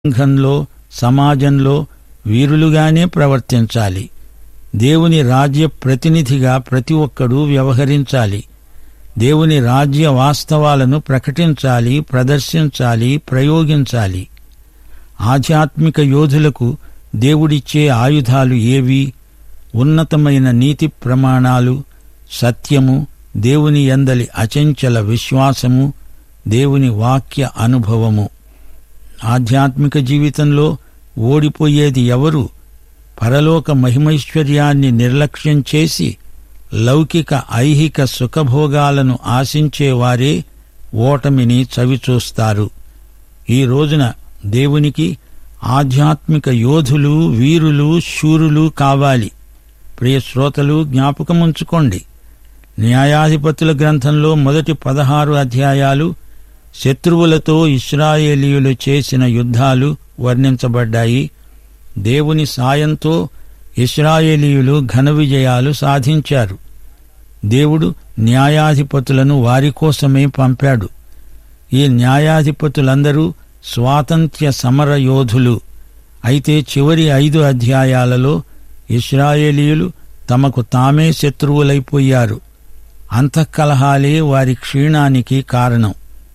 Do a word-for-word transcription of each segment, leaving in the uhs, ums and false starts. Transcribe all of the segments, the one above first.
సంఘంలో, సమాజంలో వీరులుగానే ప్రవర్తించాలి. దేవుని రాజ్య ప్రతినిధిగా ప్రతి ఒక్కడూ వ్యవహరించాలి. దేవుని రాజ్య వాస్తవాలను ప్రకటించాలి, ప్రదర్శించాలి, ప్రయోగించాలి. ఆధ్యాత్మిక యోధులకు దేవుడిచ్చే ఆయుధాలు ఏవి? ఉన్నతమైన నీతి ప్రమాణాలు, సత్యము, దేవుని యందలి అచంచల విశ్వాసము, దేవుని వాక్య అనుభవము. ఆధ్యాత్మిక జీవితంలో ఓడిపోయేది ఎవరు? పరలోక మహిమైశ్వర్యాన్ని నిర్లక్ష్యం చేసి లౌకిక ఐహిక సుఖభోగాలను ఆశించేవారే ఓటమిని చవిచూస్తారు. ఈ రోజున దేవునికి ఆధ్యాత్మిక యోధులు, వీరులు, శూరులు కావాలి. ప్రియ శ్రోతలు, జ్ఞాపకముంచుకోండి, న్యాయాధిపతుల గ్రంథంలో మొదటి పదహారు అధ్యాయాలు శత్రువులతో ఇశ్రాయేలీయులు చేసిన యుద్ధాలు వర్ణించబడ్డాయి. దేవుని సాయంతో ఇశ్రాయేలీయులు ఘన విజయాలు సాధించారు. దేవుడు న్యాయాధిపతులను వారి కోసమే పంపాడు. ఈ న్యాయాధిపతులందరూ స్వాతంత్ర్య సమర యోధులు. అయితే చివరి ఐదు అధ్యాయాలలో ఇశ్రాయేలీయులు తమకు తామే శత్రువులైపోయారు. అంతఃకలహాలే వారి క్షీణానికి కారణం.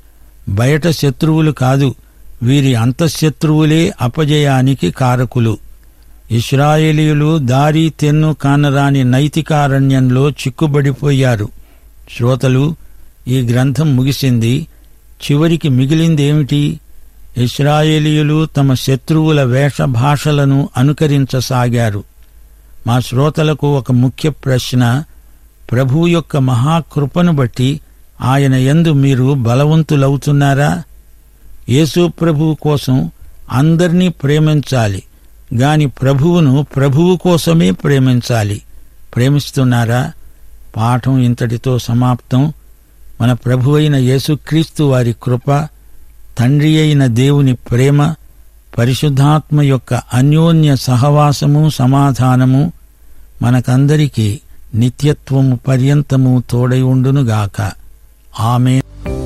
బయట శత్రువులు కాదు, వీరి అంతఃశత్రువులే అపజయానికి కారకులు. ఇశ్రాయేలీయులు దారి తెన్ను కానరాని నైతికారణ్యంలో చిక్కుబడిపోయారు. శ్రోతలు, ఈ గ్రంథం ముగిసింది. చివరికి మిగిలిందేమిటి? ఇశ్రాయేలీయులు తమ శత్రువుల వేషభాషలను అనుకరించసాగారు. మా శ్రోతలకు ఒక ముఖ్య ప్రశ్న: ప్రభువు యొక్క మహాకృపను బట్టి ఆయన యందు మీరు బలవంతులవుతున్నారా? యేసు ప్రభువు కోసం అందర్నీ ప్రేమించాలి గాని ప్రభువును ప్రభువు కోసమే ప్రేమించాలి. ప్రేమిస్తున్నారా? పాఠం ఇంతటితో సమాప్తం. మన ప్రభువైన యేసుక్రీస్తు వారి కృప, తండ్రి అయిన దేవుని ప్రేమ, పరిశుద్ధాత్మ యొక్క అన్యోన్య సహవాసము, సమాధానము మనకందరికీ నిత్యత్వము పర్యంతము తోడై ఉండునుగాక. ఆమేన్.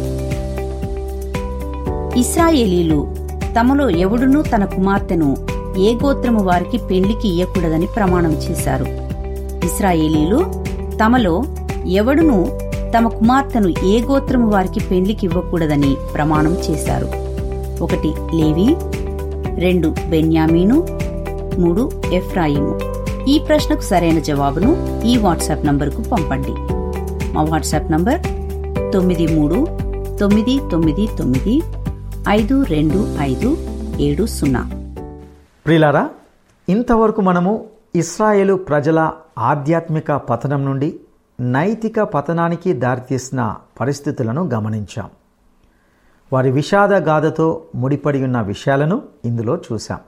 ఇశ్రాయేలీలు తమలో ఎవడునూ తన కుమార్తెను ఏ గోత్రము వారికి పెళ్లికి ఇయ్యకూడదని ప్రమాణం చేశారు. ఇశ్రాయేలీలు తమలో ఎవడునూ తమ కుమార్తెను ఏ గోత్రము వారికి పెళ్లికి ఇవ్వకూడదని ప్రమాణం చేశారు. ఒకటి లేవి, రెండు బెన్యామీను, మూడు ఎఫ్రాయిము. ఈ ప్రశ్నకు సరైన జవాబును ఈ వాట్సాప్ నంబరుకు పంపండి. మా వాట్సాప్ నంబర్ తొమ్మిది మూడు తొమ్మిది తొమ్మిది తొమ్మిది ఐదు రెండు ఐదు ఏడు సున్నా. ప్రియులారా, ఇంతవరకు మనము ఇశ్రాయేలు ప్రజల ఆధ్యాత్మిక పతనం నుండి నైతిక పతనానికి దారితీసిన పరిస్థితులను గమనించాం. వారి విషాద గాథతో ముడిపడి ఉన్న విషయాలను ఇందులో చూశాం.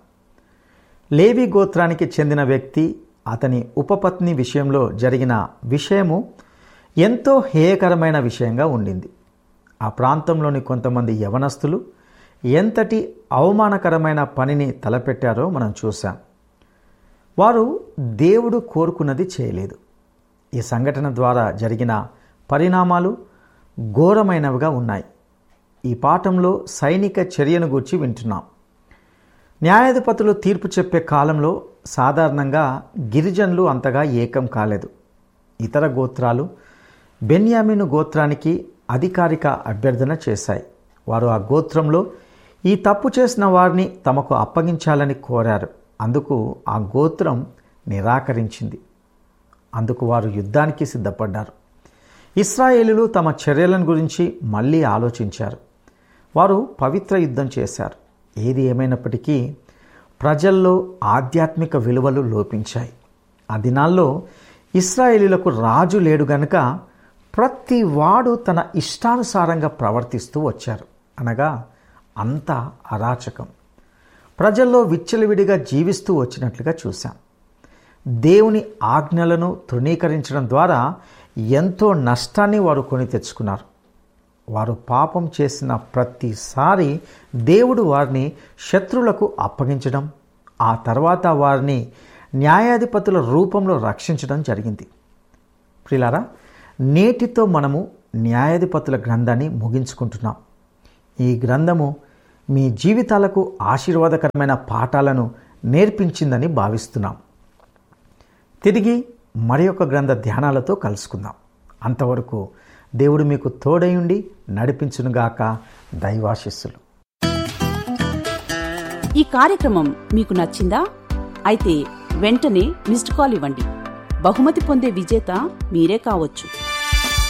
లేవి గోత్రానికి చెందిన వ్యక్తి, అతని ఉపపత్ని విషయంలో జరిగిన విషయము ఎంతో హేయకరమైన విషయంగా ఉండింది. ఆ ప్రాంతంలోని కొంతమంది యవనస్తులు ఎంతటి అవమానకరమైన పనిని తలపెట్టారో మనం చూశాం. వారు దేవుడు కోరుకున్నది చేయలేదు. ఈ సంఘటన ద్వారా జరిగిన పరిణామాలు ఘోరమైనవిగా ఉన్నాయి. ఈ పాఠంలో సైనిక చర్యను గూర్చి వింటున్నాం. న్యాయాధిపతులు తీర్పు చెప్పే కాలంలో సాధారణంగా గిరిజనులు అంతగా ఏకం కాలేదు. ఇతర గోత్రాలు బెన్యామీను గోత్రానికి అధికారిక అభ్యర్థన చేశాయి. వారు ఆ గోత్రంలో ఈ తప్పు చేసిన వారిని తమకు అప్పగించాలని కోరారు. అందుకు ఆ గోత్రం నిరాకరించింది. అందుకు వారు యుద్ధానికి సిద్ధపడ్డారు. ఇశ్రాయేలీయులు తమ చర్యలను గురించి మళ్ళీ ఆలోచించారు. వారు పవిత్ర యుద్ధం చేశారు. ఏది ఏమైనప్పటికీ ప్రజల్లో ఆధ్యాత్మిక విలువలు లోపించాయి. ఆ దినాల్లో ఇశ్రాయేలీయులకు రాజు లేడు గనుక ప్రతి వాడు తన ఇష్టానుసారంగా ప్రవర్తిస్తూ వచ్చారు. అనగా అంతా అరాచకం. ప్రజల్లో విచ్చలవిడిగా జీవిస్తూ వచ్చినట్లుగా చూశాం. దేవుని ఆజ్ఞలను తృణీకరించడం ద్వారా ఎంతో నష్టాన్ని వారు కొని తెచ్చుకున్నారు. వారు పాపం చేసిన ప్రతిసారి దేవుడు వారిని శత్రువులకు అప్పగించడం, ఆ తర్వాత వారిని న్యాయాధిపతుల రూపంలో రక్షించడం జరిగింది. ప్రియులారా, నేటితో మనము న్యాయాధిపతుల గ్రంథాన్ని ముగించుకుంటున్నాం. ఈ గ్రంథము మీ జీవితాలకు ఆశీర్వాదకరమైన పాఠాలను నేర్పించిందని భావిస్తున్నాం. తిరిగి మరి ఒక గ్రంథ ధ్యానాలతో కలుసుకుందాం. అంతవరకు దేవుడు మీకు తోడయుండి నడిపించునుగాక. దైవాశీస్సులు. ఈ కార్యక్రమం మీకు నచ్చిందా? అయితే వెంటనే మిస్డ్ కాల్ ఇవ్వండి. బహుమతి పొందే విజేత మీరే కావచ్చు.